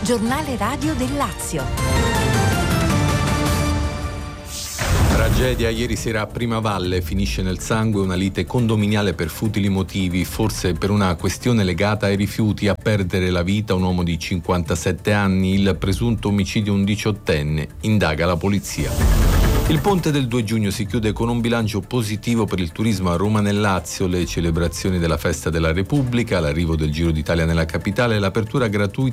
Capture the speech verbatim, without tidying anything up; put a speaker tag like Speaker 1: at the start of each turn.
Speaker 1: giornale radio del Lazio.
Speaker 2: Tragedia ieri sera a Primavalle, finisce nel sangue una lite condominiale per futili motivi, forse per una questione legata ai rifiuti. A perdere la vita un uomo di cinquantasette anni, il presunto omicidio un diciottenne, indaga la polizia. Il ponte del due giugno si chiude con un bilancio positivo per il turismo a Roma nel Lazio, le celebrazioni della festa della Repubblica, l'arrivo del Giro d'Italia nella capitale e l'apertura gratuita